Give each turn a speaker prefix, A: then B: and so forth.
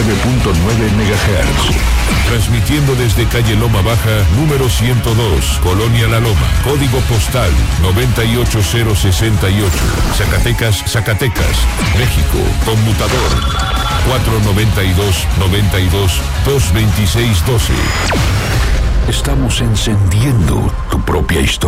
A: MHz.
B: Transmitiendo desde calle Loma Baja, número 102, Colonia La Loma, código postal 98068, Zacatecas, México, conmutador 492-92-226-12.
A: Estamos encendiendo tu propia historia.